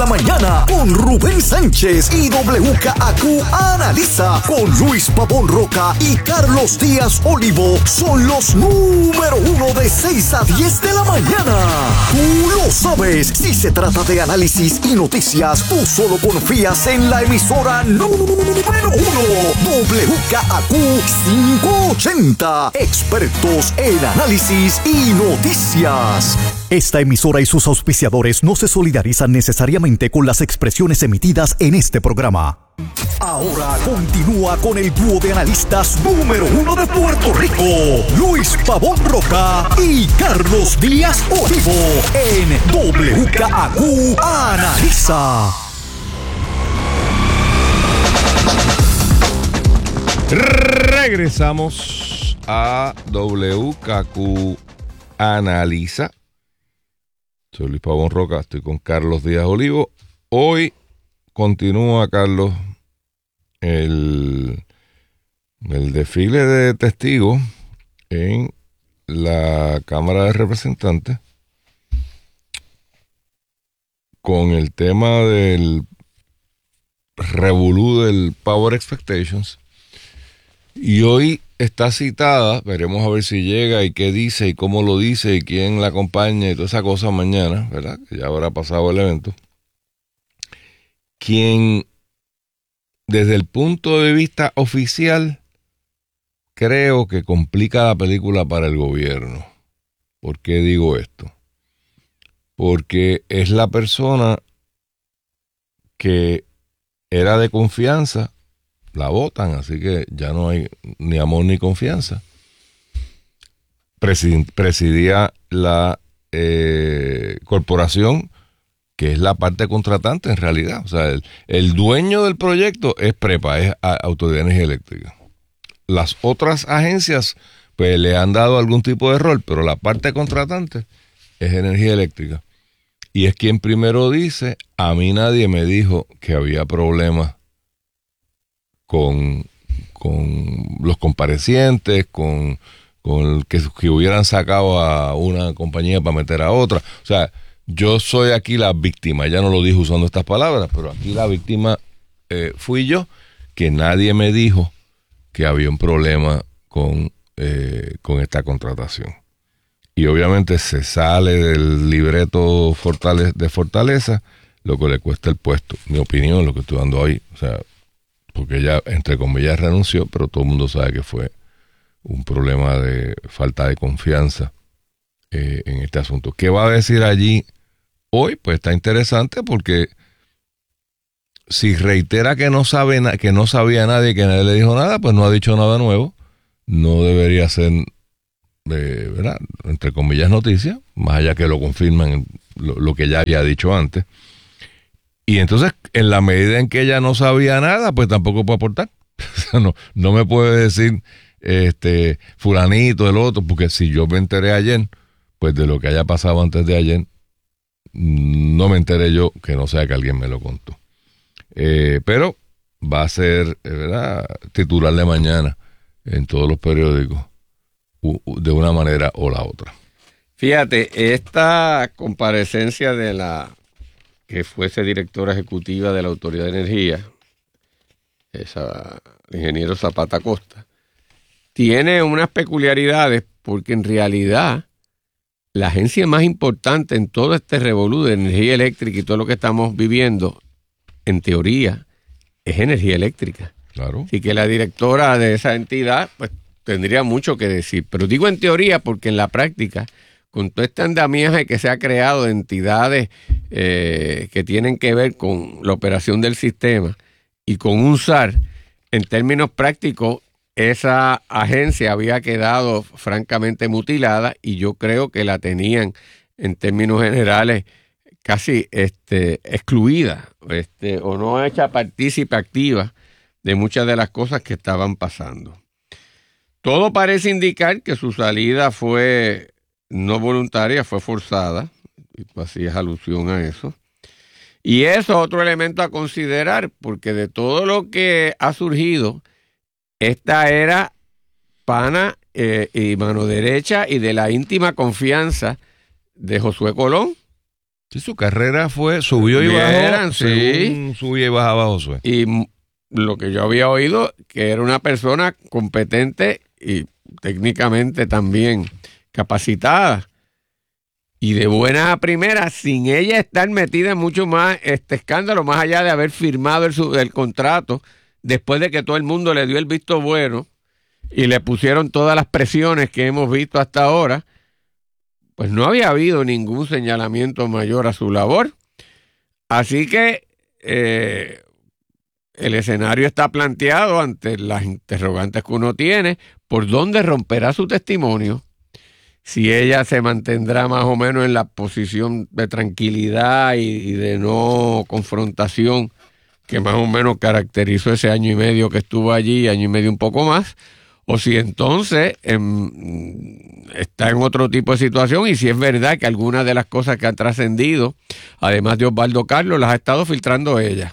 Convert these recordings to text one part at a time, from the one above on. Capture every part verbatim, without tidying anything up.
mañana con Rubén Sánchez y W K A Q Analiza con Luis Pavón Roca y Carlos Díaz Olivo. Son los número uno de seis a diez de la mañana. Tú lo sabes, si se trata de análisis y noticias, tú solo confías en la emisora número uno, W K A Q quinientos ochenta. Expertos en análisis y noticias. Esta emisora y sus auspiciadores no se solidarizan necesariamente con las expresiones emitidas en este programa. Ahora continúa con el dúo de analistas número uno de Puerto Rico, Luis Pavón Roca y Carlos Díaz Olivo, en W K A Q Analiza. Regresamos a W K A Q Analiza. Soy Luis Pavón Roca, estoy con Carlos Díaz Olivo. Hoy continúa, Carlos, el, el desfile de testigos en la Cámara de Representantes con el tema del revolú del Power Expectations. Y hoy está citada, veremos a ver si llega y qué dice y cómo lo dice y quién la acompaña y toda esa cosa mañana, ¿verdad? Que ya habrá pasado el evento. Quien, desde el punto de vista oficial, creo que complica la película para el gobierno. ¿Por qué digo esto? Porque es la persona que era de confianza, la votan, así que ya no hay ni amor ni confianza. Presid- presidía la eh, corporación, que es la parte contratante en realidad. O sea, el, el dueño del proyecto es PREPA, es a, Autoridad de Energía Eléctrica. Las otras agencias pues le han dado algún tipo de rol, pero la parte contratante es Energía Eléctrica. Y es quien primero dice, a mí nadie me dijo que había problemas con, con los comparecientes, con, con que, que hubieran sacado a una compañía para meter a otra. O sea, yo soy aquí la víctima, ya no lo dije usando estas palabras, pero aquí la víctima eh, fui yo, que nadie me dijo que había un problema con, eh, con esta contratación. Y obviamente se sale del libreto Fortaleza, de Fortaleza, lo que le cuesta el puesto. Mi opinión, lo que estoy dando hoy, o sea, porque ella, entre comillas, renunció, pero todo el mundo sabe que fue un problema de falta de confianza eh, en este asunto. ¿Qué va a decir allí hoy? Pues está interesante porque si reitera que no sabe na- que no sabía nadie, que nadie le dijo nada, pues no ha dicho nada nuevo. No debería ser, eh, ¿verdad?, entre comillas, noticia, más allá que lo confirman lo, lo que ya había dicho antes. Y entonces, en la medida en que ella no sabía nada, pues tampoco puede aportar. no, no me puede decir este fulanito, el otro, porque si yo me enteré ayer, pues de lo que haya pasado antes de ayer, no me enteré yo, que no sea que alguien me lo contó. Eh, pero va a ser, ¿verdad?, titular de mañana en todos los periódicos, de una manera o la otra. Fíjate, esta comparecencia de la que fuese directora ejecutiva de la Autoridad de Energía, esa, el ingeniero Zapata Costa, tiene unas peculiaridades porque en realidad la agencia más importante en todo este revolú de energía eléctrica y todo lo que estamos viviendo, en teoría, es energía eléctrica. Claro. Así que la directora de esa entidad pues tendría mucho que decir. Pero digo en teoría porque en la práctica, con todo este andamiaje que se ha creado de entidades eh, que tienen que ver con la operación del sistema y con un S A R, en términos prácticos, esa agencia había quedado francamente mutilada y yo creo que la tenían en términos generales casi este, excluida este, o no hecha partícipe activa de muchas de las cosas que estaban pasando. Todo parece indicar que su salida fue no voluntaria, fue forzada, y tú hacías alusión a eso. Y eso es otro elemento a considerar, porque de todo lo que ha surgido, esta era pana eh, y mano derecha y de la íntima confianza de Josué Colón, Sí, su carrera fue, subió y Vieran, bajó, sí. según subía y bajaba Josué. Y m- lo que yo había oído, que era una persona competente y técnicamente también capacitada. Y de buena a primera, sin ella estar metida en mucho más este escándalo, más allá de haber firmado el, su- el contrato, después de que todo el mundo le dio el visto bueno y le pusieron todas las presiones que hemos visto hasta ahora, pues no había habido ningún señalamiento mayor a su labor. Así que eh, el escenario está planteado ante las interrogantes que uno tiene, por dónde romperá su testimonio. Si ella se mantendrá más o menos en la posición de tranquilidad y, y de no confrontación que más o menos caracterizó ese año y medio que estuvo allí, año y medio un poco más, o si entonces em, está en otro tipo de situación, y si es verdad que algunas de las cosas que han trascendido, además de Osvaldo Carlos, las ha estado filtrando ella.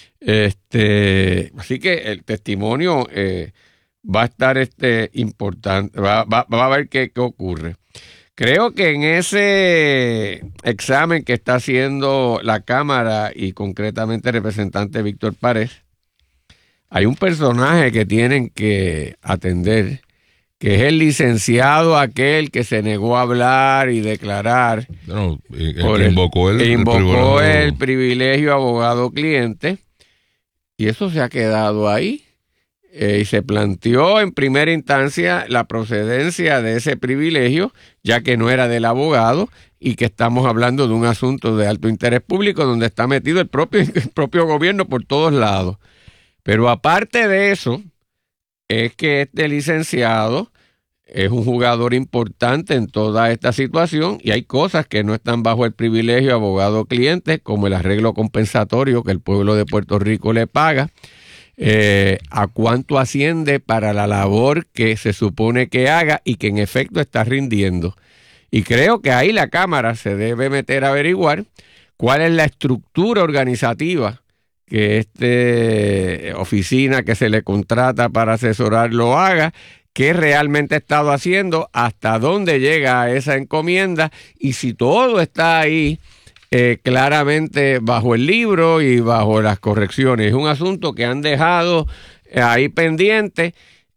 Este, así que el testimonio eh, va a estar este, importante, va, va, va a ver qué, qué ocurre. Creo que en ese examen que está haciendo la Cámara y concretamente el representante Víctor Párez, hay un personaje que tienen que atender, que es el licenciado aquel que se negó a hablar y declarar. No, el por que el- invocó el, que invocó el, el privilegio abogado-cliente, y eso se ha quedado ahí. Eh, y se planteó en primera instancia la procedencia de ese privilegio, ya que no era del abogado y que estamos hablando de un asunto de alto interés público donde está metido el propio, el propio gobierno por todos lados. Pero aparte de eso, es que este licenciado es un jugador importante en toda esta situación y hay cosas que no están bajo el privilegio abogado-cliente, como el arreglo compensatorio que el pueblo de Puerto Rico le paga. Eh, a cuánto asciende para la labor que se supone que haga y que en efecto está rindiendo. Y creo que ahí la Cámara se debe meter a averiguar cuál es la estructura organizativa que esta oficina que se le contrata para asesorarlo haga, qué realmente ha estado haciendo, hasta dónde llega esa encomienda y si todo está ahí Eh, claramente bajo el libro y bajo las correcciones. Es un asunto que han dejado eh, ahí pendiente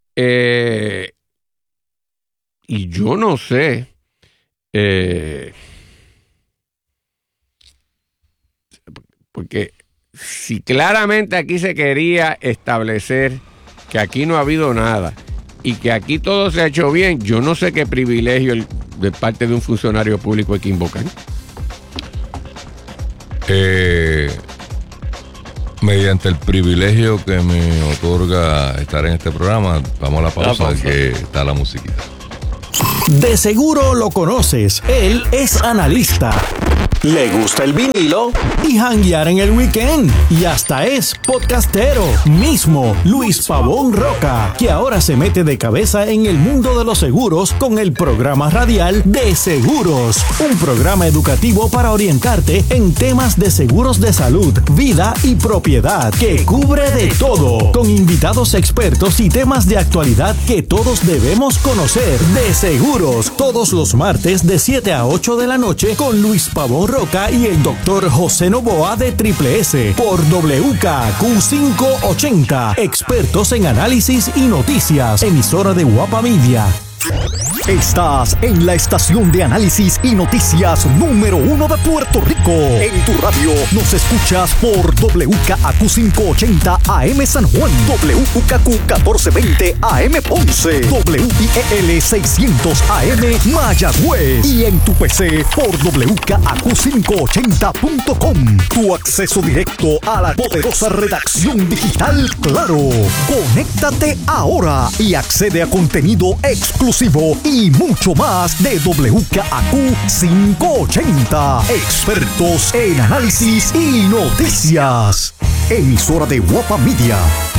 eh, y yo no sé eh, porque si claramente aquí se quería establecer que aquí no ha habido nada y que aquí todo se ha hecho bien, yo no sé qué privilegio el, de parte de un funcionario público hay que invocar. Eh, mediante el privilegio que me otorga estar en este programa, vamos a la pausa, La pausa. que está la musiquita. De seguro lo conoces. Él es analista. Le gusta el vinilo y janguear en el weekend. Y hasta es podcastero. Mismo Luis Pavón Roca, que ahora se mete de cabeza en el mundo de los seguros con el programa radial De Seguros. Un programa educativo para orientarte en temas de seguros de salud, vida y propiedad, que cubre de todo. Con invitados expertos y temas de actualidad que todos debemos conocer. De Seguros, todos los martes de siete a ocho de la noche con Luis Pavón Roca y el doctor José Novoa de Triple S por W K Q quinientos ochenta. Expertos en análisis y noticias. Emisora de Guapa Media. Estás en la estación de análisis y noticias número uno de Puerto Rico. En tu radio nos escuchas por W K Q quinientos ochenta A M San Juan, W K Q catorce veinte A M Ponce, W I E L seiscientos A M Mayagüez y en tu P C por W K Q quinientos ochenta punto com. Tu acceso directo a la poderosa redacción digital Claro. Conéctate ahora y accede a contenido exclusivo y mucho más de W K Q quinientos ochenta. Expertos en análisis y noticias. Emisora de Guapa Media.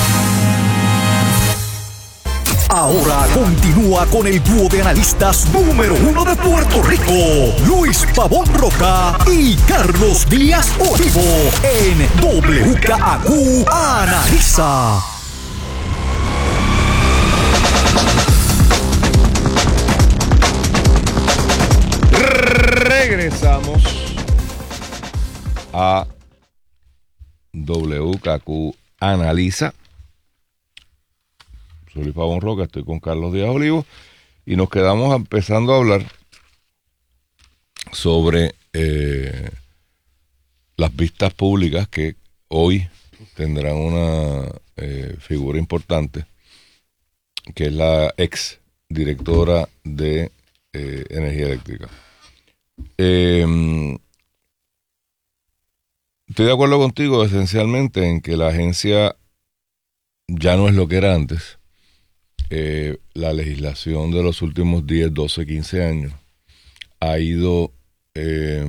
Ahora continúa con el dúo de analistas número uno de Puerto Rico, Luis Pavón Roca y Carlos Díaz Olivo, en W K Q Analiza. Regresamos a W K Q Analiza. Soy Luis Pavón Roca, estoy con Carlos Díaz Olivo y nos quedamos empezando a hablar sobre eh, las vistas públicas que hoy tendrán una eh, figura importante, que es la ex directora de eh, Energía Eléctrica. Eh, estoy de acuerdo contigo esencialmente en que la agencia ya no es lo que era antes. Eh, la legislación de los últimos diez, doce, quince años ha ido eh,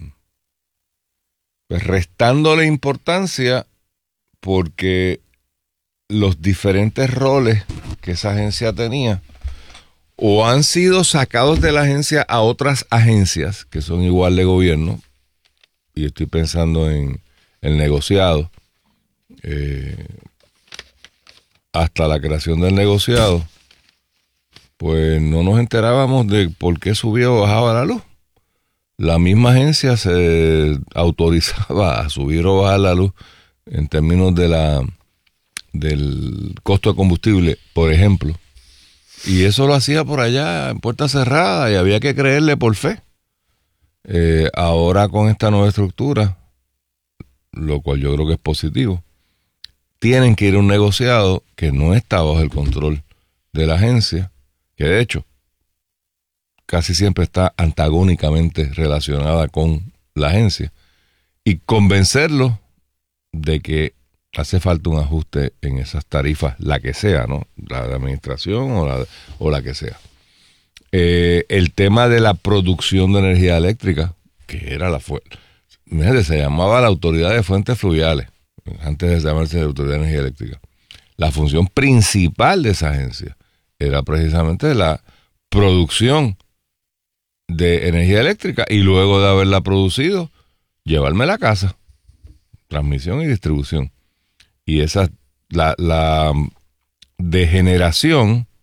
pues restándole importancia porque los diferentes roles que esa agencia tenía o han sido sacados de la agencia a otras agencias que son igual de gobierno, y estoy pensando en el negociado, eh, hasta la creación del negociado, pues no nos enterábamos de por qué subía o bajaba la luz. La misma agencia se autorizaba a subir o bajar la luz en términos de la del costo de combustible, por ejemplo. Y eso lo hacía por allá en puerta cerrada y había que creerle por fe. Eh, ahora con esta nueva estructura, lo cual yo creo que es positivo, tienen que ir a un negociado que no está bajo el control de la agencia, que de hecho casi siempre está antagónicamente relacionada con la agencia, y convencerlo de que hace falta un ajuste en esas tarifas, la que sea, ¿no? La de administración o la, o la que sea. Eh, el tema de la producción de energía eléctrica, que era la fuente, se llamaba la Autoridad de Fuentes Fluviales, antes de llamarse la Autoridad de Energía Eléctrica. La función principal de esa agencia era precisamente la producción de energía eléctrica y luego de haberla producido, llevarme a la casa, transmisión y distribución. Y esa, la, la degeneración,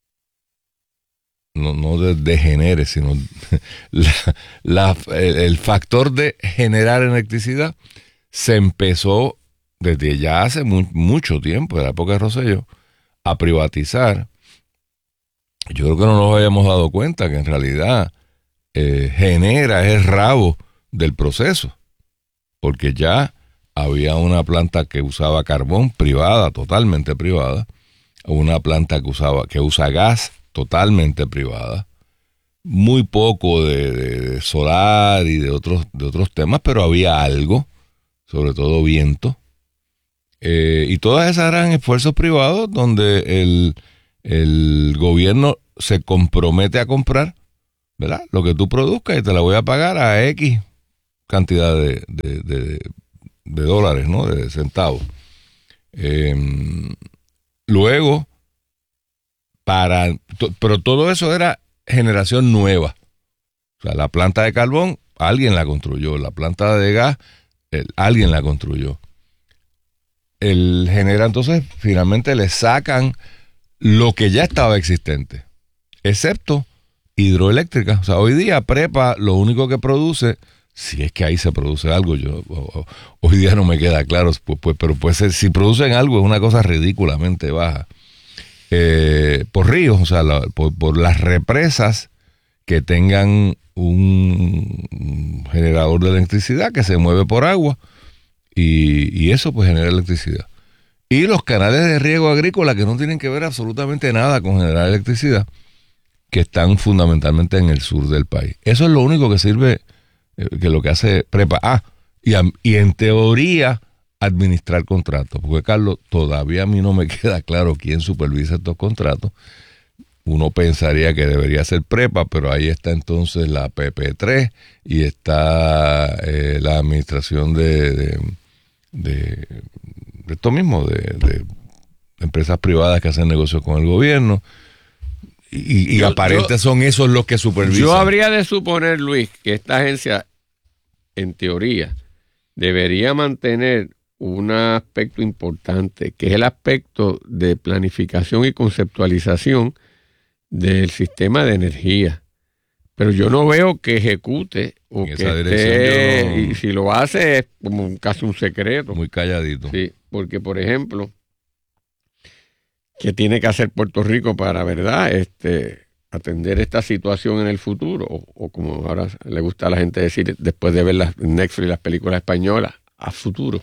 no, no de degenere, sino la, la, el, el factor de generar electricidad se empezó desde ya hace muy, mucho tiempo, de la época de Rosselló, a privatizar. Yo creo que no nos habíamos dado cuenta que en realidad eh, genera el rabo del proceso, porque ya había una planta que usaba carbón privada, totalmente privada, una planta que usaba que usa gas totalmente privada, muy poco de, de, de solar y de otros de otros temas, pero había algo, sobre todo viento, eh, y todas esas eran esfuerzos privados donde el, el gobierno se compromete a comprar, ¿verdad?, lo que tú produzcas y te la voy a pagar a X cantidad de, de, de, de dólares, ¿no?, de centavos. Eh, luego, para, to, pero todo eso era generación nueva. O sea, la planta de carbón, alguien la construyó. La planta de gas, el, alguien la construyó. El genera, entonces, finalmente le sacan lo que ya estaba existente, excepto hidroeléctrica. O sea, hoy día Prepa lo único que produce, si es que ahí se produce algo, yo hoy día no me queda claro, pues, pues, pero puede ser, si producen algo es una cosa ridículamente baja. Eh, por ríos, o sea, la, por, por las represas que tengan un generador de electricidad que se mueve por agua y, y eso pues genera electricidad. Y los canales de riego agrícola que no tienen que ver absolutamente nada con generar electricidad, que están fundamentalmente en el sur del país. Eso es lo único que sirve, eh, que lo que hace Prepa. Ah, y, a, y en teoría administrar contratos, porque Carlos, todavía a mí no me queda claro quién supervisa estos contratos. Uno pensaría que debería ser Prepa, pero ahí está entonces la P P tres y está eh, la administración de, de, de, de esto mismo, de, de empresas privadas que hacen negocios con el gobierno. Y, y yo, aparentes yo, son esos los que supervisan. Yo habría de suponer, Luis, que esta agencia, en teoría, debería mantener un aspecto importante, que es el aspecto de planificación y conceptualización del sistema de energía. pero yo no veo que ejecute o En que esa esté, dirección yo no- y si lo hace es como casi un secreto. Muy calladito. Sí, porque por ejemplo, ¿qué tiene que hacer Puerto Rico para, verdad, este, atender esta situación en el futuro? O, o como ahora le gusta a la gente decir, después de ver las Netflix, las películas españolas, a futuro.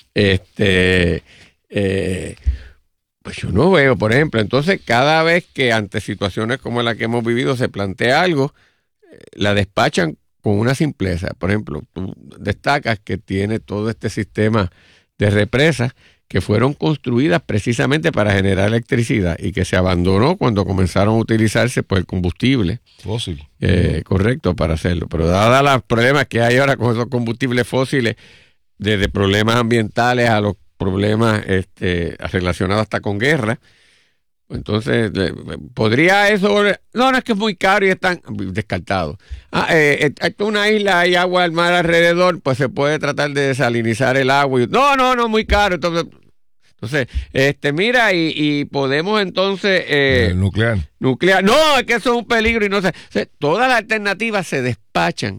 Este, eh, pues yo no veo, por ejemplo, entonces cada vez que ante situaciones como la que hemos vivido se plantea algo, eh, la despachan con una simpleza. Por ejemplo, tú destacas que tiene todo este sistema de represas que fueron construidas precisamente para generar electricidad y que se abandonó cuando comenzaron a utilizarse pues, el combustible. Fósil. Eh, correcto, para hacerlo. Pero dadas los problemas que hay ahora con esos combustibles fósiles, desde problemas ambientales a los problemas este, relacionados hasta con guerra, entonces, ¿podría eso? No, no, es que es muy caro y están descartados. Ah, eh, esto es una isla, hay agua al mar alrededor, pues se puede tratar de desalinizar el agua. Y, no, no, no, muy caro. Entonces, entonces este, mira, y, y podemos entonces... Eh, El nuclear. Nuclear. No, es que eso es un peligro y no sé. O sea, todas las alternativas se despachan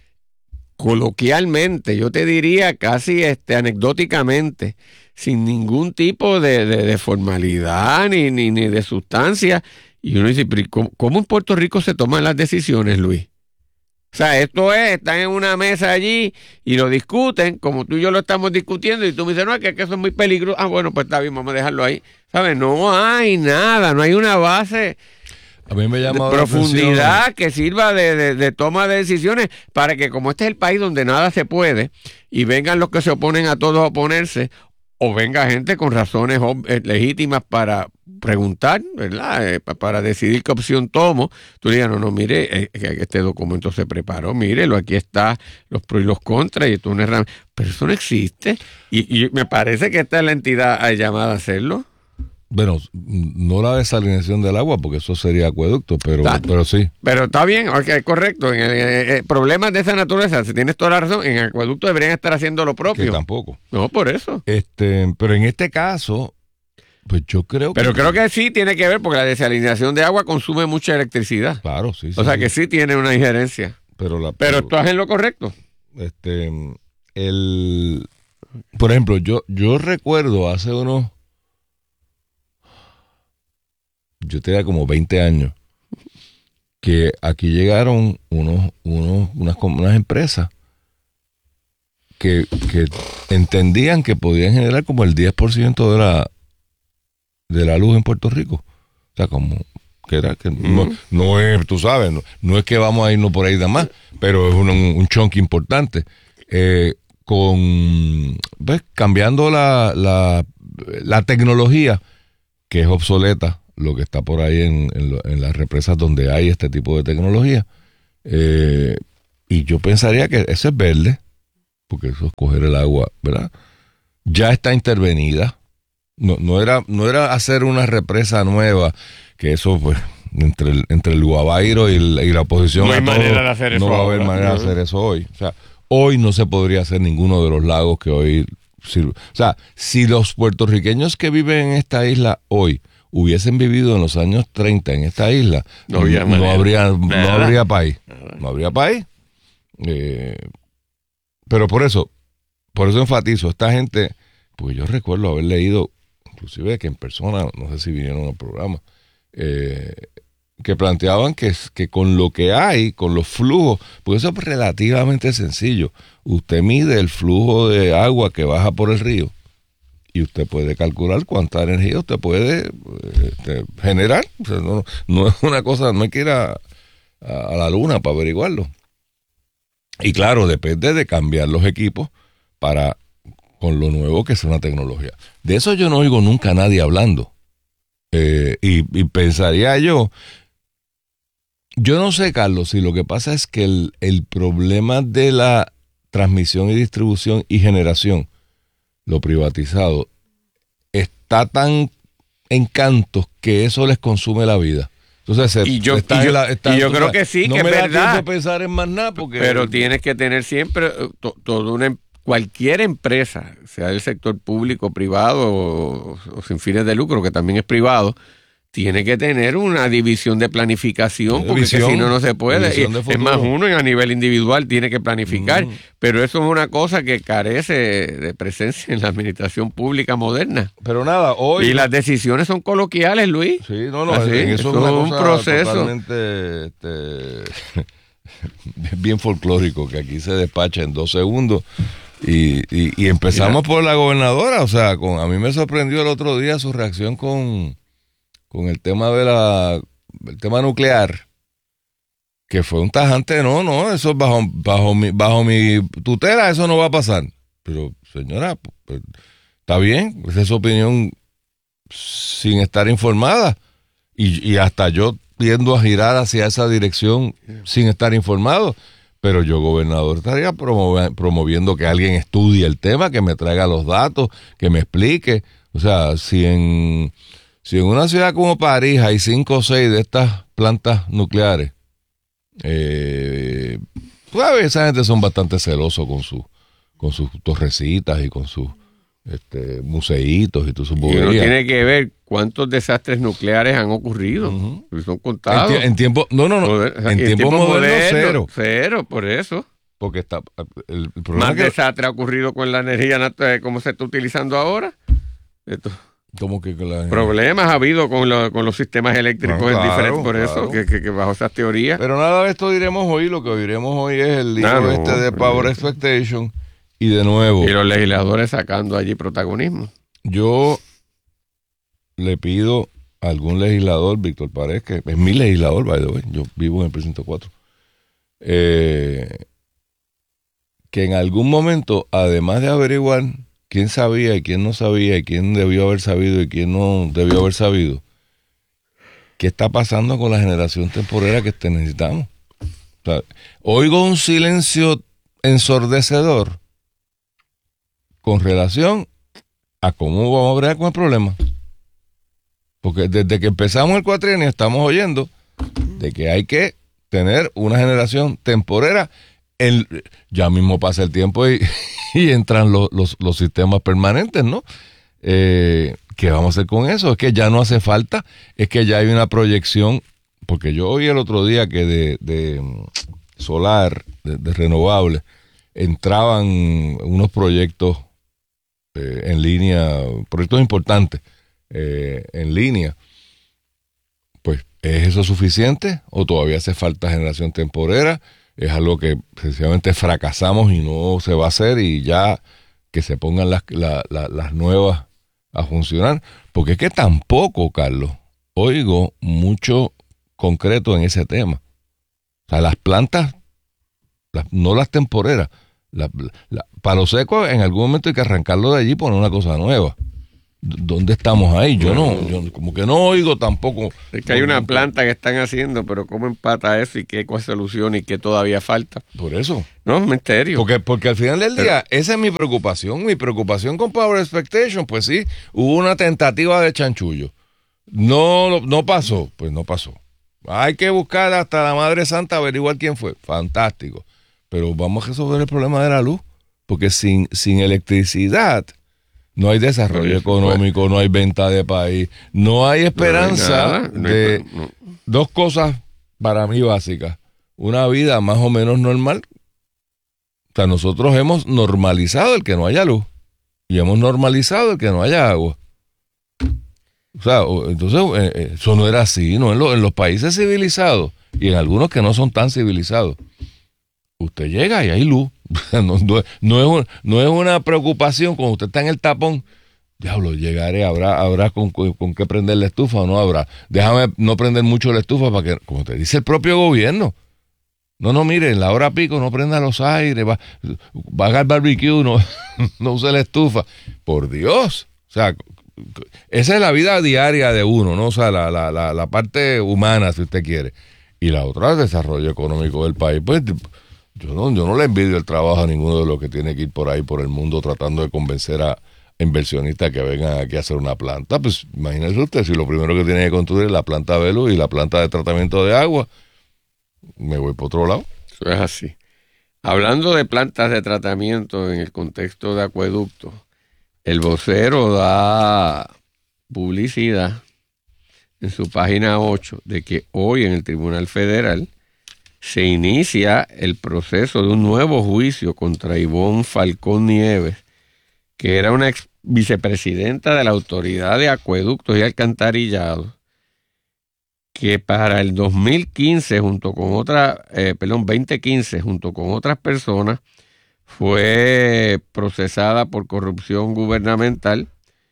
coloquialmente, yo te diría casi este, anecdóticamente, sin ningún tipo de, de, de formalidad ni, ni, ni de sustancia. Y uno dice, ¿cómo, ¿cómo en Puerto Rico se toman las decisiones, Luis? O sea, esto es, están en una mesa allí y lo discuten, como tú y yo lo estamos discutiendo, y tú me dices, no, es que, que eso es muy peligroso. Ah, bueno, pues está bien, vamos a dejarlo ahí. ¿Sabes? No hay nada, no hay una base... A mí me llama de profundidad atención. que sirva de, de, de toma de decisiones para que, como este es el país donde nada se puede y vengan los que se oponen a todos a oponerse, o venga gente con razones legítimas para preguntar, ¿verdad? Eh, para decidir qué opción tomo, tú digas, no, no, mire, eh, este documento se preparó, mírelo, aquí está los pros y los contras, y esto es una herramienta. Pero eso no existe, y, y me parece que esta es la entidad llamada a hacerlo. Bueno, no la desalinización del agua, porque eso sería acueducto, pero, Ah, pero sí. Pero está bien, okay, correcto. En, eh, eh, problemas de esa naturaleza, si tienes toda la razón, en el acueducto deberían estar haciendo lo propio. Que tampoco. No, por eso. Este, pero en este caso, pues yo creo que... Pero creo que sí tiene que ver, porque la desalinización de agua consume mucha electricidad. Claro, sí, sí. O sea sí. que sí tiene una injerencia. Pero, la, Pero estás en lo correcto. Este, el... Por ejemplo, yo, yo recuerdo hace unos... Yo tenía como veinte años, que aquí llegaron unos, unos, unas, unas empresas que, que entendían que podían generar como el diez por ciento de la, de la luz en Puerto Rico. O sea, como que era que mm. no, no es, tú sabes, no, no es que vamos a irnos por ahí nada más, pero es un, un chunk importante. Eh, con, ¿ves? Cambiando la, la, la tecnología, que es obsoleta, lo que está por ahí en, en, lo, en las represas donde hay este tipo de tecnología. Eh, y yo pensaría que eso es verde, porque eso es coger el agua, ¿verdad? Ya está intervenida. No, no era, no era hacer una represa nueva, que eso, pues, entre el, entre el guabairo y, el, y la oposición. No hay a todo, manera de hacer eso. No va a haber ahora, manera ¿no? de hacer eso hoy. O sea, hoy no se podría hacer ninguno de los lagos que hoy sirven. O sea, si los puertorriqueños que viven en esta isla hoy hubiesen vivido en los años treinta en esta isla, no, había no, habría, no Nada. habría país. Nada. No habría país. Eh, pero por eso, por eso enfatizo, esta gente, pues yo recuerdo haber leído, inclusive que en persona, no sé si vinieron al programa, eh, que planteaban que, que con lo que hay, con los flujos, pues eso es relativamente sencillo. Usted mide el flujo de agua que baja por el río y usted puede calcular cuánta energía usted puede este, generar. O sea, no, no es una cosa, no hay que ir a, a, a la luna para averiguarlo. Y claro, depende de cambiar los equipos para con lo nuevo que es una tecnología. De eso yo no oigo nunca a nadie hablando. Eh, y, y pensaría yo, yo no sé, Carlos, si lo que pasa es que el, el problema de la transmisión y distribución y generación, lo privatizado, está tan en cantos que eso les consume la vida. Entonces, se, y yo, está y yo, la, está, y yo o creo sea, que sí, no que me es da verdad. tiempo de pensar en más nada porque... Pero tienes que tener siempre to, toda una cualquier empresa, sea del sector público, privado o, o sin fines de lucro, que también es privado, tiene que tener una división de planificación, De porque visión, es que si no, no se puede. visión de Es más, futuro. uno a nivel individual tiene que planificar, Mm. pero eso es una cosa que carece de presencia en la administración pública moderna. Pero nada, hoy... Y las decisiones son coloquiales, Luis. Sí, no, no, Así, en eso es eso una es un cosa proceso. totalmente este, bien folclórico, que aquí se despacha en dos segundos. Y, y, y empezamos Mira. por la gobernadora, o sea, con, a mí me sorprendió el otro día su reacción con, con el tema de la, el tema nuclear, que fue un tajante, no, no, eso es bajo, bajo mi, bajo mi tutela, eso no va a pasar. Pero, señora, pues, está bien, esa es su opinión sin estar informada. Y, y hasta yo tiendo a girar hacia esa dirección sin estar informado. Pero yo, gobernador, estaría promovi- promoviendo que alguien estudie el tema, que me traiga los datos, que me explique. O sea, si en, si en una ciudad como París hay cinco o seis de estas plantas nucleares, eh, pues a veces esa gente son bastante celosos con, su, con sus torrecitas y con sus este, museitos y todas sus Y uno boberías. tiene que ver cuántos desastres nucleares han ocurrido. Ujú. Porque son En, contados. tie- en tiempo, no, no, no, Moder- en y tiempos modernos cero. Cero, por eso. Porque está, el, el problema Más es que, desastre ha ocurrido con la energía nat- como se está utilizando ahora. Esto- como que con la- Problemas ha habido con, lo- con los sistemas eléctricos No, en claro, diferentes, por eso, claro. que, que- que bajo esas teorías. Pero nada de esto diremos hoy, lo que oiremos hoy es el libro Ah, no, este de pero- Power Expectation. Y de nuevo, Y los legisladores sacando allí protagonismo. yo le pido a algún legislador, Víctor Paredes, que es mi legislador, by the way, yo vivo en el precinto cuatro, eh, que en algún momento, además de averiguar quién sabía y quién no sabía y quién debió haber sabido y quién no debió haber sabido, qué está pasando con la generación temporera que te necesitamos. O sea, oigo un silencio ensordecedor con relación a cómo vamos a bregar con el problema. Porque desde que empezamos el cuatrienio estamos oyendo de que hay que tener una generación temporera. El, ya mismo pasa el tiempo y, y entran los, los, los sistemas permanentes, ¿no? Eh, ¿Qué vamos a hacer con eso? Es que ya no hace falta, es que ya hay una proyección, porque yo oí el otro día que de, de solar, de, de renovables, entraban unos proyectos eh, en línea, proyectos importantes eh, en línea. Pues, ¿es eso suficiente o todavía hace falta generación temporera? Es algo que sencillamente fracasamos y no se va a hacer, y ya que se pongan las, la, la, las nuevas a funcionar. Porque es que tampoco, Carlos, oigo mucho concreto en ese tema. O sea, las plantas, las, no las temporeras, la, la, palo seco en algún momento hay que arrancarlo de allí y poner una cosa nueva. ¿Dónde estamos ahí? Yo no, yo como que no oigo tampoco. Es que hay una planta que están haciendo, pero ¿cómo empata eso y qué solución y qué todavía falta? Por eso. No, es misterio. Porque, porque al final del día, esa es mi preocupación. Mi preocupación con Power Expectation, pues sí, hubo una tentativa de chanchullo. No, no pasó, pues no pasó. Hay que buscar hasta la Madre Santa, averiguar quién fue. Fantástico. Pero vamos a resolver el problema de la luz. Porque sin, sin electricidad no hay desarrollo Oye, económico, no hay venta de país, no hay esperanza No hay nada, no hay- de no. dos cosas para mí básicas. Una vida más o menos normal. O sea, nosotros hemos normalizado el que no haya luz y hemos normalizado el que no haya agua. O sea, o- entonces eh, eso no era así, ¿no? En, lo- en los países civilizados y en algunos que no son tan civilizados, usted llega y hay luz. No, no, no es un- no es una preocupación cuando usted está en el tapón. Diablo, llegaré, habrá, habrá con, con, con qué prender la estufa o no habrá. Déjame no prender mucho la estufa para que, como te dice el propio gobierno. No, no, mire, en la hora pico no prenda los aires, va, va a hacer barbecue, no, no use la estufa. Por Dios. O sea, esa es la vida diaria de uno, ¿no? O sea, la, la, la, la parte humana, si usted quiere. Y la otra, el desarrollo económico del país. Pues yo no, yo no le envidio el trabajo a ninguno de los que tiene que ir por ahí, por el mundo, tratando de convencer a inversionistas que vengan aquí a hacer una planta. Pues imagínese usted, si lo primero que tiene que construir es la planta de luz y la planta de tratamiento de agua, me voy por otro lado. Eso es así. Hablando de plantas de tratamiento en el contexto de acueductos, el vocero da publicidad en su página ocho de que hoy en el Tribunal Federal se inicia el proceso de un nuevo juicio contra Ivonne Falcón Nieves, que era una ex vicepresidenta de la Autoridad de Acueductos y Alcantarillados, que para el dos mil quince, junto con otras, eh, perdón, veinte quince, junto con otras personas, fue procesada por corrupción gubernamental,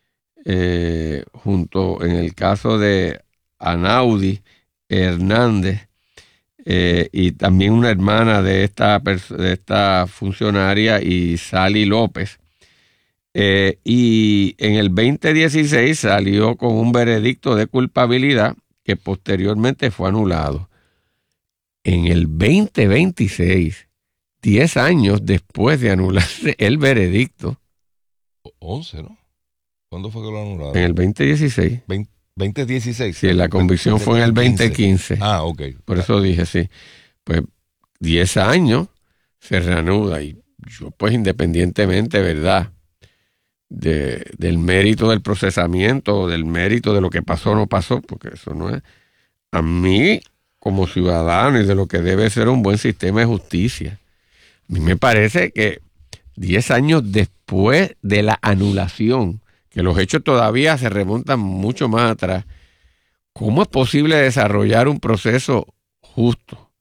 eh, junto en el caso de Anaudi Hernández, eh, y también una hermana de esta, de esta funcionaria, y Sally López. Eh, y en el veinte dieciséis salió con un veredicto de culpabilidad que posteriormente fue anulado. En el veinte veintiséis, diez años después de anularse el veredicto. once, ¿no? ¿Cuándo fue que lo anularon? En el veinte dieciséis. veinte dieciséis. Sí, la convicción fue en el veinte quince. Ah, ok. Por eso dije, sí. Pues diez años se reanuda. Y yo, pues independientemente, ¿verdad?, De, del mérito del procesamiento, del mérito de lo que pasó o no pasó, porque eso no es, a mí como ciudadano y de lo que debe ser un buen sistema de justicia, a mí me parece que diez años después de la anulación, que los hechos todavía se remontan mucho más atrás, ¿cómo es posible desarrollar un proceso justo?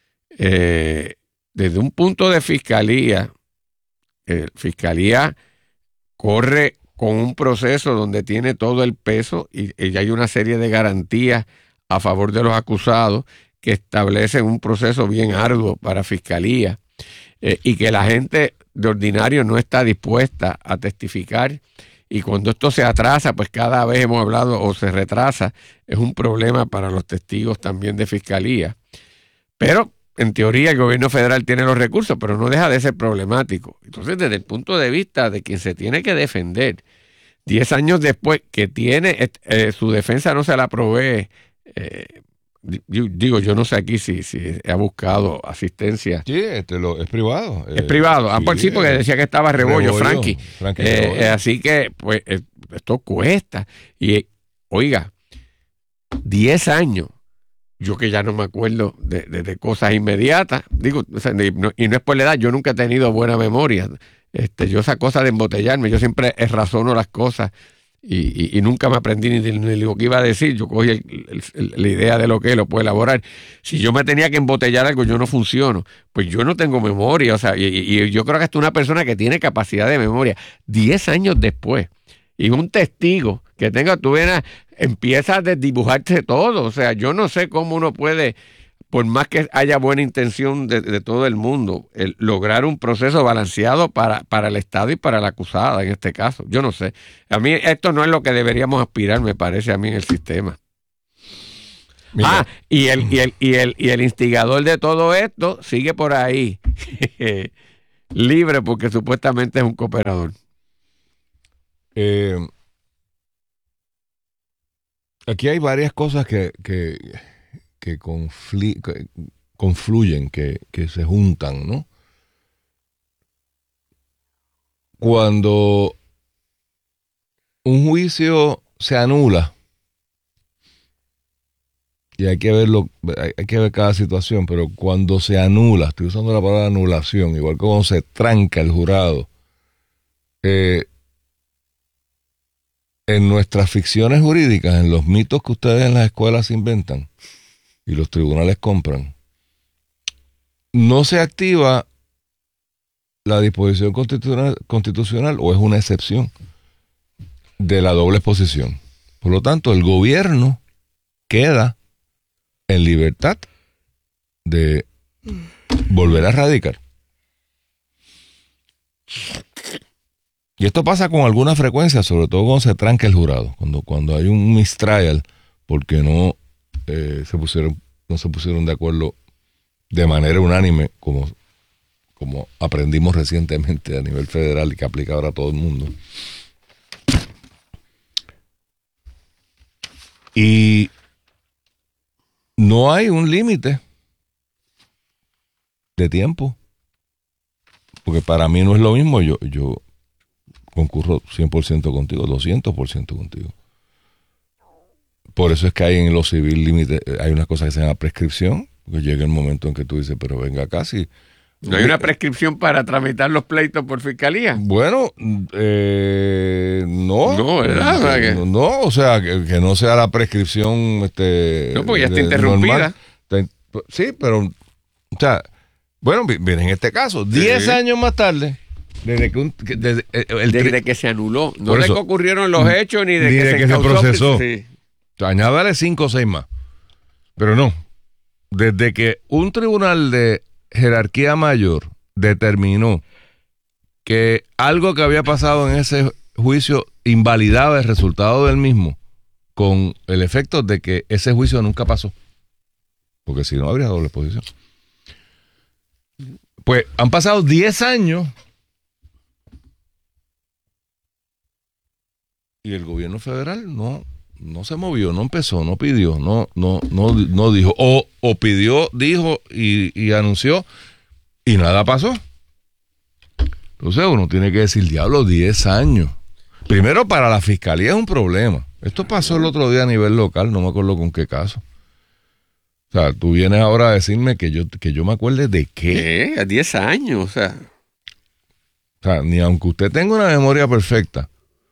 Eh, desde un punto de fiscalía, eh, fiscalía corre con un proceso donde tiene todo el peso y, y hay una serie de garantías a favor de los acusados que establecen un proceso bien arduo para fiscalía, eh, y que la gente de ordinario no está dispuesta a testificar, y cuando esto se atrasa, pues cada vez hemos hablado, o se retrasa, es un problema para los testigos también de fiscalía. Pero en teoría el gobierno federal tiene los recursos, pero no deja de ser problemático. Entonces, desde el punto de vista de quien se tiene que defender, diez años después que tiene eh, su defensa no se la provee, eh, digo, yo no sé aquí si, si ha buscado asistencia. Sí, este lo, es privado. Es eh, privado. Ah, sí, pues sí, porque decía que estaba Rebollo, Rebollo Frankie. Frankie eh, Rebollo. Así que, pues, esto cuesta. Y, oiga, diez años. Yo que ya no me acuerdo de, de, de cosas inmediatas, digo, o sea, y, no, y no es por la edad, yo nunca he tenido buena memoria. Este, yo esa cosa de embotellarme, yo siempre razono las cosas y, y, y nunca me aprendí ni, ni lo que iba a decir. Yo cogí el, el, el, la idea de lo que es, lo puedo elaborar. Si yo me tenía que embotellar algo, yo no funciono. Pues yo no tengo memoria, o sea, y, y yo creo que hasta una persona que tiene capacidad de memoria, diez años después, y un testigo que tenga, tú vienes, empieza a desdibujarse todo. O sea, yo no sé cómo uno puede, por más que haya buena intención de, de todo el mundo, el lograr un proceso balanceado para, para el Estado y para la acusada en este caso. Yo no sé. A mí esto no es lo que deberíamos aspirar, me parece a mí, en el sistema. Mira. Ah, y el, y, el, y, el, y el instigador de todo esto sigue por ahí, libre porque supuestamente es un cooperador. Eh, aquí hay varias cosas que, que, que, confli- que confluyen, que, que se juntan, ¿no? Cuando un juicio se anula, y hay que verlo, hay, hay que ver cada situación, pero cuando se anula, estoy usando la palabra anulación, igual que cuando se tranca el jurado, eh, en nuestras ficciones jurídicas, en los mitos que ustedes en las escuelas inventan y los tribunales compran, no se activa la disposición constitucional, constitucional o es una excepción de la doble exposición. Por lo tanto, el gobierno queda en libertad de volver a radicar. Y esto pasa con alguna frecuencia, sobre todo cuando se tranca el jurado, cuando, cuando hay un mistrial, porque no, eh, se pusieron, no se pusieron de acuerdo de manera unánime, como, como aprendimos recientemente a nivel federal y que aplica ahora a todo el mundo. Y no hay un límite de tiempo, porque para mí no es lo mismo, yo... yo concurro cien por ciento contigo, doscientos por ciento contigo. por eso es que hay en lo civil límite, hay unas cosas que se llama prescripción, porque llega el momento en que tú dices, pero venga acá, si... ¿No hay una prescripción para tramitar los pleitos por fiscalía? Bueno, eh, no. No, ¿verdad? No, no, o sea, que, que no sea la prescripción... Este, no, porque ya está de, interrumpida. Normal. Sí, pero, o sea, bueno, viene en este caso, diez sí. años más tarde, desde que, un, desde, el, desde que se anuló, no de que ocurrieron los hechos, ni de ni que, de se, que se procesó. Sí. Añádale cinco o seis más. Pero no, desde que un tribunal de jerarquía mayor determinó que algo que había pasado en ese juicio invalidaba el resultado del mismo, con el efecto de que ese juicio nunca pasó, porque si no habría doble exposición. Pues han pasado diez años y el gobierno federal no, no se movió, no empezó, no pidió, no, no, no, no dijo, o, o pidió, dijo y, y anunció y nada pasó. Entonces uno tiene que decir, diablo, diez años. Primero, para la fiscalía es un problema. Esto pasó el otro día a nivel local, no me acuerdo con qué caso. O sea, tú vienes ahora a decirme que yo, que yo me acuerde de qué. ¿Qué? A diez años, o sea. O sea, ni aunque usted tenga una memoria perfecta.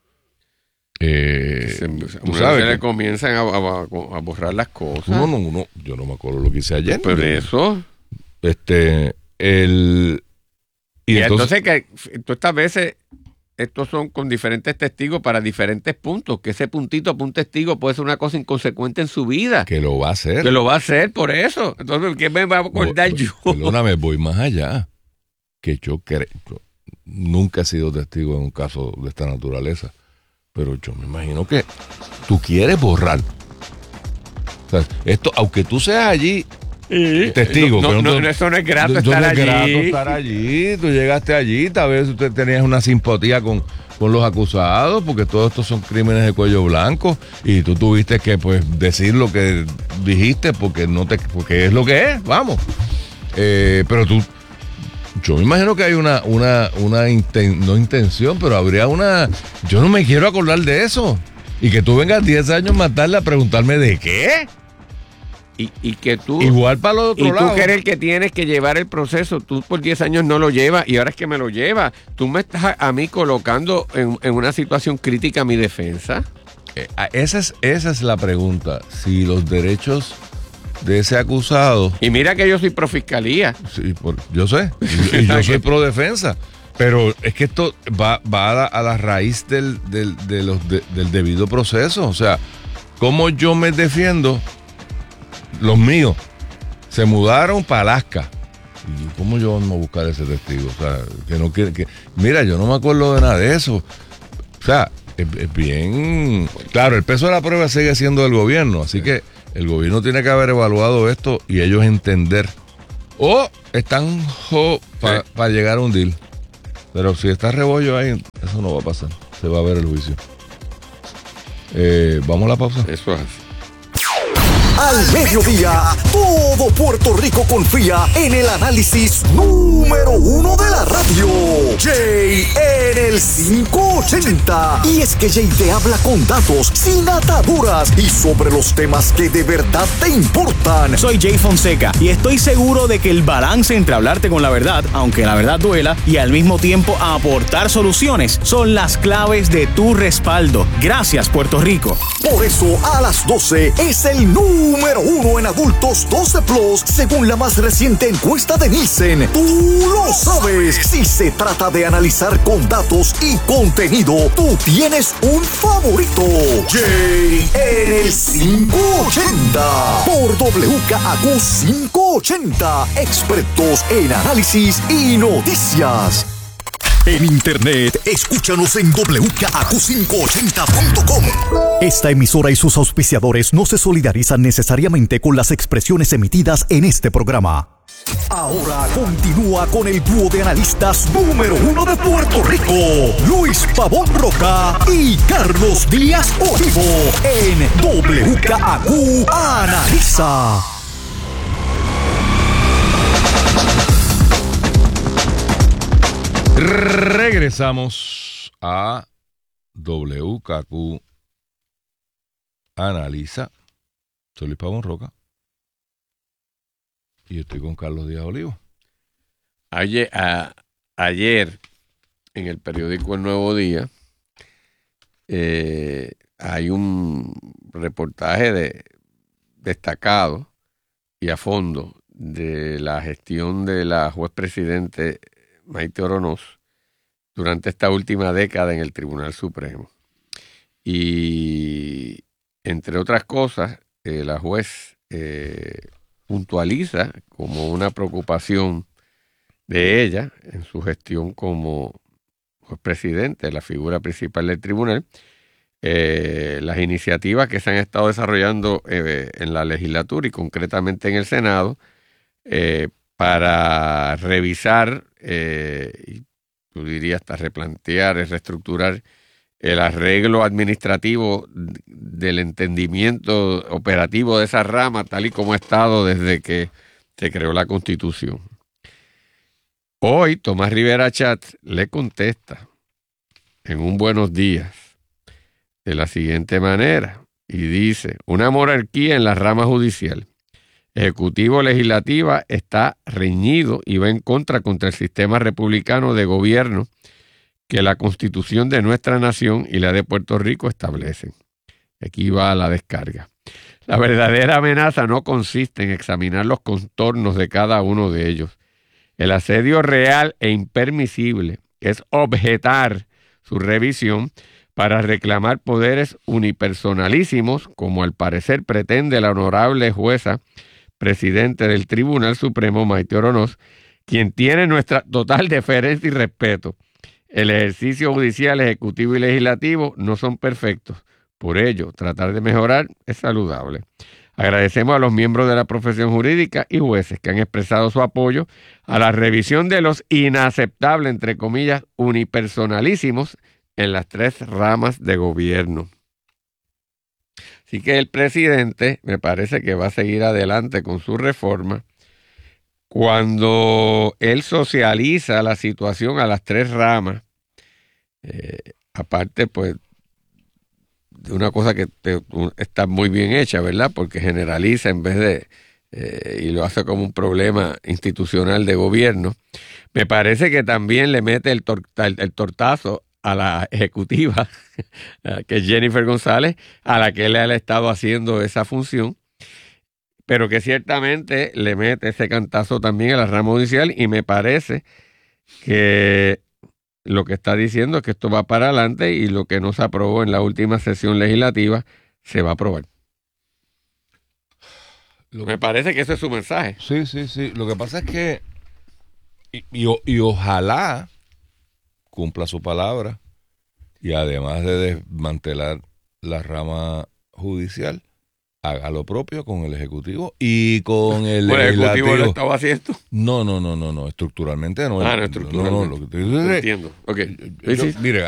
Eh, se, tú sabes se que le comienzan a, a, a borrar las cosas. No, no, no, yo no me acuerdo lo que hice ayer. Pero eso. Este, el... Y, y entonces, entonces que todas estas veces, estos son con diferentes testigos para diferentes puntos, que ese puntito para un testigo puede ser una cosa inconsecuente en su vida. Que lo va a hacer. Que lo va a hacer por eso. Entonces, ¿qué me va a acordar voy, yo? Perdóname, voy más allá. Que yo creo, nunca he sido testigo en un caso de esta naturaleza, pero yo me imagino que tú quieres borrar. O sea, esto, aunque tú seas allí Sí. testigo, no, pero no, tú, no, eso no es grato no, estar no es allí. grato estar allí. Tú llegaste allí, tal vez usted tenías una simpatía con, con los acusados, porque todos estos son crímenes de cuello blanco, y tú tuviste que pues decir lo que dijiste porque no te, porque es lo que es, vamos. Eh, pero tú, yo me imagino que hay una, una, una inten, no intención, pero habría una. Yo no me quiero acordar de eso. Y que tú vengas diez años más tarde a preguntarme de qué. Y, y que tú igual para el otro y lado. tú que eres el que tienes que llevar el proceso, tú por diez años no lo llevas y ahora es que me lo llevas. Tú me estás a, a mí colocando en, en una situación crítica a mi defensa. Eh, esa es esa es la pregunta. Si los derechos de ese acusado. Y mira que yo soy pro fiscalía. Sí, por, yo sé. Y, y yo soy pro defensa. Pero es que esto va, va a, la, a la raíz del, del, de los de, del debido proceso. O sea, ¿cómo yo me defiendo? Los míos se mudaron para Alaska. ¿Y cómo yo vamos a buscar ese testigo? O sea, que no quiere que. Mira, yo no me acuerdo de nada de eso. O sea, es, es bien. Claro, el peso de la prueba sigue siendo del gobierno, así que el gobierno tiene que haber evaluado esto y ellos entender. O están jo para sí. pa llegar a un deal. Pero si está rebollo ahí, eso no va a pasar. Se va a ver el juicio. Eh, Vamos a la pausa. Eso es así. Al mediodía, todo Puerto Rico confía en el análisis número uno de la radio. Jay en el quinientos ochenta. Y es que Jay te habla con datos, sin ataduras y sobre los temas que de verdad te importan. Soy Jay Fonseca y estoy seguro de que el balance entre hablarte con la verdad, aunque la verdad duela, y al mismo tiempo aportar soluciones son las claves de tu respaldo. Gracias, Puerto Rico. Por eso, a las doce es el número número uno en adultos doce plus, según la más reciente encuesta de Nielsen. Tú lo sabes. Si se trata de analizar con datos y contenido, tú tienes un favorito. Jay en el quinientos ochenta. Por W K A Q quinientos ochenta. Expertos en análisis y noticias. En internet, escúchanos en doble u K A Q quinientos ochenta punto com. Esta emisora y sus auspiciadores no se solidarizan necesariamente con las expresiones emitidas en este programa. Ahora continúa con el dúo de analistas número uno de Puerto Rico, Luis Pavón Roca y Carlos Díaz Olivo, en W K A Q Analiza. Regresamos a W K Q Analiza. Soy Luis Pavón Roca. Y estoy con Carlos Díaz Olivo. Ayer, a, ayer en el periódico El Nuevo Día, eh, hay un reportaje de, destacado y a fondo de la gestión de la juez presidente Maite Oronoz durante esta última década en el Tribunal Supremo. Y entre otras cosas, eh, la juez eh, puntualiza como una preocupación de ella en su gestión como juez presidente, la figura principal del tribunal, eh, las iniciativas que se han estado desarrollando eh, en la legislatura y concretamente en el Senado eh, para revisar eh, y tú dirías hasta replantear, reestructurar el arreglo administrativo del entendimiento operativo de esa rama tal y como ha estado desde que se creó la Constitución. Hoy Tomás Rivera Chatz le contesta en un Buenos Días de la siguiente manera y dice: una monarquía en la rama judicial, ejecutivo legislativa está reñido y va en contra contra el sistema republicano de gobierno que la Constitución de nuestra nación y la de Puerto Rico establecen. Aquí va la descarga. La verdadera amenaza no consiste en examinar los contornos de cada uno de ellos. El asedio real e impermisible es objetar su revisión para reclamar poderes unipersonalísimos, como al parecer pretende la honorable jueza presidente del Tribunal Supremo, Maite Oronoz, quien tiene nuestra total deferencia y respeto. El ejercicio judicial, ejecutivo y legislativo no son perfectos. Por ello, tratar de mejorar es saludable. Agradecemos a los miembros de la profesión jurídica y jueces que han expresado su apoyo a la revisión de los inaceptables, entre comillas, unipersonalísimos en las tres ramas de gobierno. Así que el presidente me parece que va a seguir adelante con su reforma cuando él socializa la situación a las tres ramas, eh, aparte pues de una cosa que te, está muy bien hecha, ¿verdad? Porque generaliza en vez de, eh, y lo hace como un problema institucional de gobierno. Me parece que también le mete el, torta, el, el tortazo a la ejecutiva, que es Jennifer González, a la que él ha estado haciendo esa función, pero que ciertamente le mete ese cantazo también a la rama judicial, y me parece que lo que está diciendo es que esto va para adelante y lo que no se aprobó en la última sesión legislativa se va a aprobar. Lo me parece que ese es su mensaje. Sí, sí, sí. Lo que pasa es que, y, y, y ojalá cumpla su palabra y además de desmantelar la rama judicial, haga lo propio con el Ejecutivo y con el bueno, Legislativo. ¿El Ejecutivo lo estaba haciendo? No, no, no, no, no, estructuralmente no. Ah, no, estructuralmente. No, no, lo que, Entiendo. Ok. Yo, Sí, yo, sí. mire,